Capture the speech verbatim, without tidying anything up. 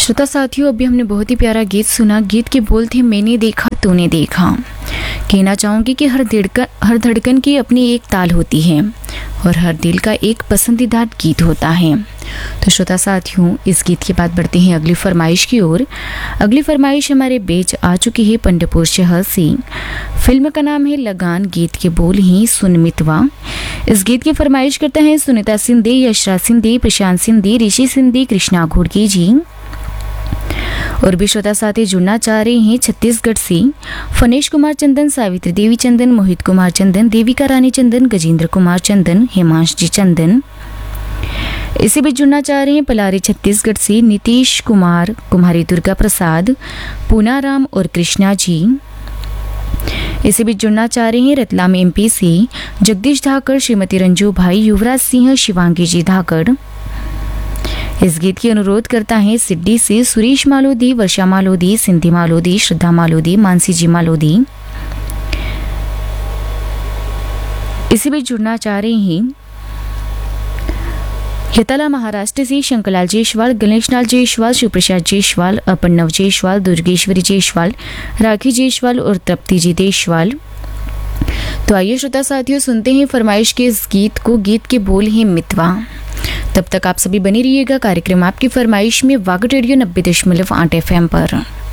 श्रोता साथियों, अभी हमने बहुत ही प्यारा गीत सुना। गीत के बोल थे मैंने देखा तूने देखा। कहना चाहूँगी कि हर धड़कन हर धड़कन की अपनी एक ताल होती है और हर दिल का एक पसंदीदा गीत होता है। तो श्रोता साथियों, इस गीत के बाद बढ़ते हैं अगली फरमाइश की ओर। अगली फरमाइश हमारे बीच आ चुकी है पंडरपुर शहर से। फिल्म का नाम है लगान, गीत के बोल ही सुन मितवा। इस गीत की फरमाइश करते हैं सुनीता सिंधे, यशराज सिंधे, प्रशांत सिंधे, ऋषि सिंधे, कृष्णा घोड़की जी। और भी श्रोता साथी जुड़ना चाह रहे हैं छत्तीसगढ़ से। फनेश कुमार चंदन, सावित्री देवी चंदन, मोहित कुमार चंदन, देविका रानी चंदन, गजेंद्र कुमार चंदन, हेमांश जी चंदन। इसी बीच जुड़ना चाह रहे हैं पलारी छत्तीसगढ़ से नीतीश कुमार, कुमारी दुर्गा प्रसाद, पूनाराम और कृष्णा जी। इसी बीच जुड़ना चाह रहे हैं रतलाम एमपी से जगदीश धाकड़, श्रीमती रंजू भाई, युवराज सिंह, शिवांगी जी धाकड़। इस गीत की अनुरोध करता है सिड्डी से सुरेश मालोदी, वर्षा मालोदी, सिंधी मालोदी, श्रद्धा मालोदी, मानसी जी मालोदी। इसी बीच जुड़ना चाह रहे हैं हितला महाराष्ट्र से शंकरलाल जायसवाल, गणेशलाल जायसवाल, शिवप्रसाद जायसवाल, अर्पणव जायसवाल, दुर्गेश्वरी जायसवाल, राखी जायसवाल और तृप्ति जी जायसवाल। तो आइए श्रोता साथियों, सुनते हैं फरमाइश के इस गीत को। गीत के बोल हैं मितवा। तब तक आप सभी बने रहिएगा कार्यक्रम आपकी फरमाइश में वागड रेडियो नब्बे दशमलव आठ एफ एम पर।